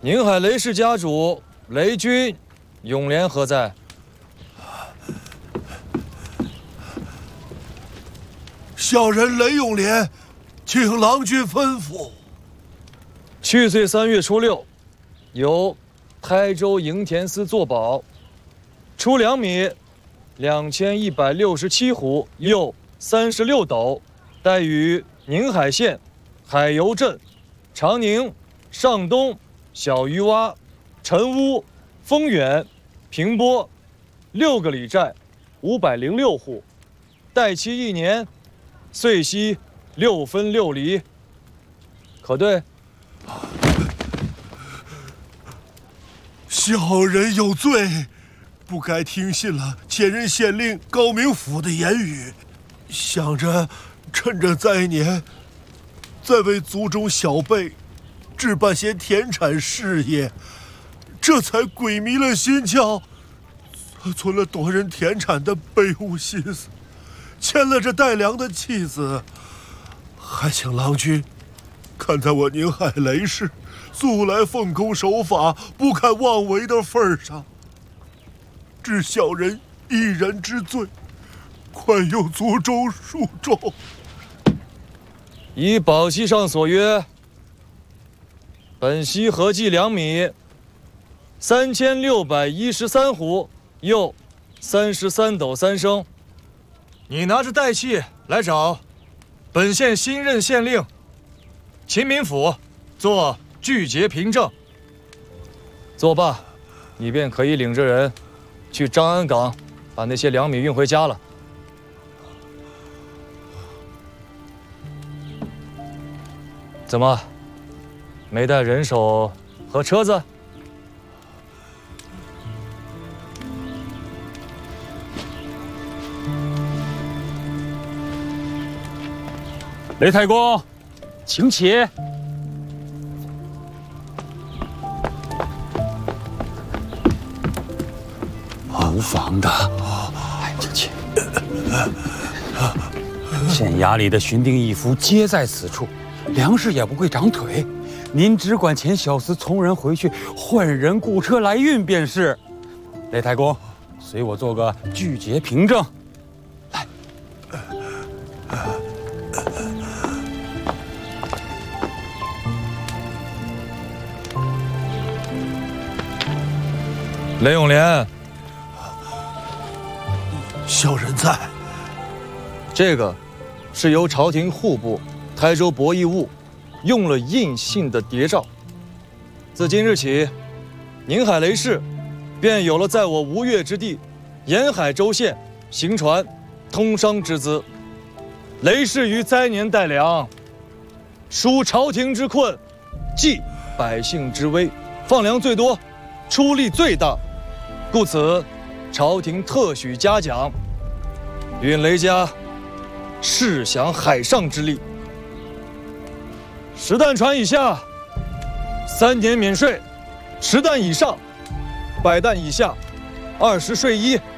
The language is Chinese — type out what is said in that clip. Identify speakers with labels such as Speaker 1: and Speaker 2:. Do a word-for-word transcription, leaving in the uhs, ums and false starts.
Speaker 1: 宁海雷氏家主雷军，永廉何在？
Speaker 2: 小人雷永廉，请郎君吩咐。
Speaker 1: 去岁三月初六，由台州营田司作保，出粮米两千一百六十七斛，又三十六斗，待于宁海县海油镇、长宁、上东、小鱼洼、陈屋、丰远、平波六个里寨，五百零六户，待期一年，岁息六分六厘，可对？
Speaker 2: 小人有罪，不该听信了前任县令高明甫的言语，想着趁着灾年，再为族中小辈置办些田产事业，这才鬼迷了心窍，存了夺人田产的卑污心思，欠了这带粮的妻子，还请郎君看在我宁海雷氏素来奉公守法、不堪妄为的份上，治小人一人之罪，宽宥族中恕众。
Speaker 1: 依保期上所约，本息合计粮米三千六百一十三斛，又三十三斗三升。你拿着代契来找本县新任县令秦民甫做具节凭证。作罢，你便可以领着人去张安港，把那些粮米运回家了。怎么，没带人手和车子？
Speaker 3: 雷太公，请起。无妨的，哎，请起。县衙里的巡定义夫皆在此处，粮食也不会长腿，您只管遣小厮从人回去，换人雇车来运便是。雷太公，随我做个具节凭证。来。
Speaker 1: 雷永廉，
Speaker 2: 小人在。
Speaker 1: 这个是由朝廷户部台州博弈务用了印信的谍照。自今日起，宁海雷氏便有了在我吴越之地沿海州县行船通商之资。雷氏于灾年带粮，纾朝廷之困，济百姓之危，放粮最多，出力最大，故此朝廷特许嘉奖，允雷家试享海上之利。十担船以下，三年免税；十担以上，百担以下，二十税一。